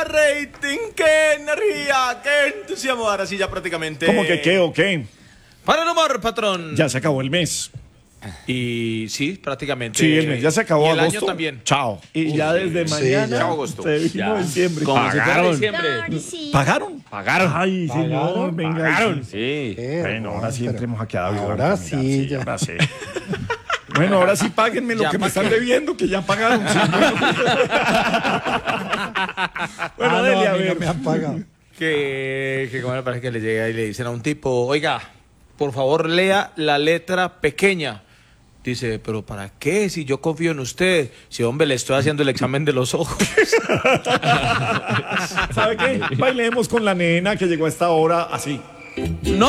rating, qué energía, qué entusiasmo. Ahora sí ya prácticamente. ¿Cómo que qué o qué? Para el humor, patrón. Ya se acabó el mes. Y sí, prácticamente. Sí, el mes ya se acabó. Y el agosto. año también. Chao. Y ya desde mañana. Chao, agosto. Se vino diciembre. Como si fuera Pagaron. diciembre. ¿Pagaron? Pagaron. Ay, señor, venga. Pagaron. Sí. Bueno, ahora sí entremos aquí a Ahora sí, ya. Ahora sí. Bueno, ahora sí páguenme lo Ya, que me ¿pa' están qué? debiendo, que ya pagaron. Sí, bueno, dele, a mí no ver. me han pagado. Que como me parece que le llega y le dicen a un tipo, oiga, por favor lea la letra pequeña. Dice, pero ¿para qué? Si yo confío en usted. Si, hombre, le estoy haciendo el examen de los ojos. ¿Sabe qué? Bailemos con la nena que llegó a esta hora así. No.